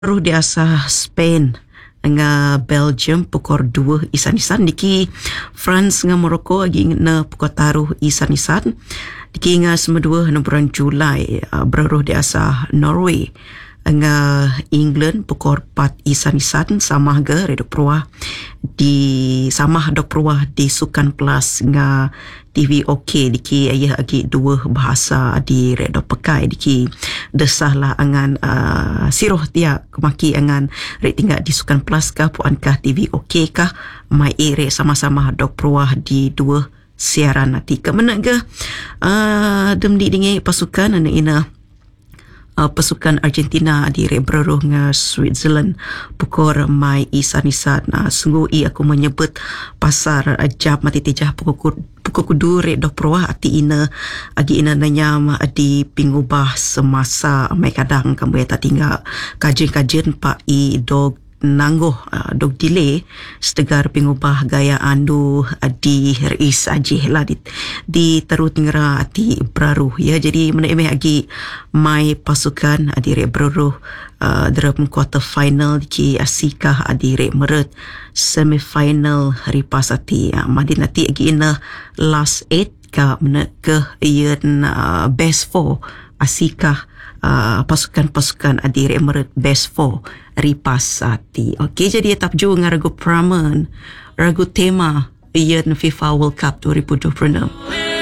Ruh di asah Spain nga Belgium pukul 2 isan-isan diki France nga Morocco agi na pukul taruh isan-isan diki nga semedua na bulan Julai beruh di asah Norway nga England pukul 4 isan-isan sama ga redok peruah di sama dok peruah di Sukan Plus nga TV OK diki ayah agi dua bahasa di redok pekai diki desah lah angan siroh dia kemaki angan rek tinggal di Sukan Plus kah puan kah TV OK kah mai ere sama-sama dok peruah di dua siaran nanti ke mana ke demdi dingi pasukan anak ina pasukan Argentina di Rebreruh nga Switzerland pukul mai isan-isan sungguh aku menyebut pasar jam mati tejah pukul kudu rek dok peruah ati ina agi ina nanyam di pingubah semasa mai kadang kamu tak tinggal kajian pak i dog nangguh dog delay setegar pingubah gaya andu di reis ajih lah di terut ngera ati braruh ya jadi mana emeh agi mai pasukan di rek braruh dalam quarter final di asikah di rek meret semifinal ripas ati madin ati agi ina last 8 ka mana ke yen best 4 asikah pasukan-pasukan adire meret best 4 ripas ati. Okey, jadi etap ju ngaragu pramen ragu tema yen FIFA World Cup 2026.